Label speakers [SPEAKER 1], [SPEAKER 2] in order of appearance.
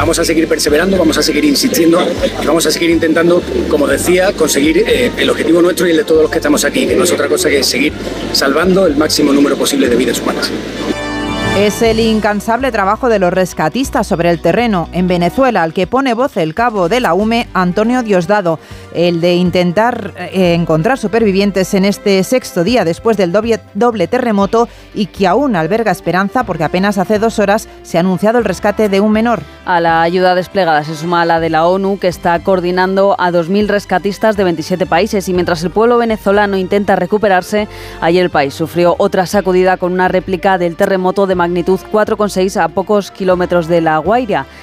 [SPEAKER 1] vamos a seguir perseverando, vamos a seguir insistiendo y vamos a seguir intentando, como decía, conseguir el objetivo nuestro y el de todos los que estamos aquí, que no es otra cosa que seguir salvando el máximo número posible de vidas humanas.
[SPEAKER 2] Es el incansable trabajo de los rescatistas sobre el terreno en Venezuela al que pone voz el cabo de la UME, Antonio Diosdado, el de intentar encontrar supervivientes en este sexto día después del doble terremoto y que aún alberga esperanza porque apenas hace 2 horas se ha anunciado el rescate de un menor.
[SPEAKER 3] A la ayuda desplegada se suma la de la ONU, que está coordinando a 2.000 rescatistas de 27 países y mientras el pueblo venezolano intenta recuperarse, ayer el país sufrió otra sacudida con una réplica del terremoto de magnitud 4,6 a pocos kilómetros de La Guaira.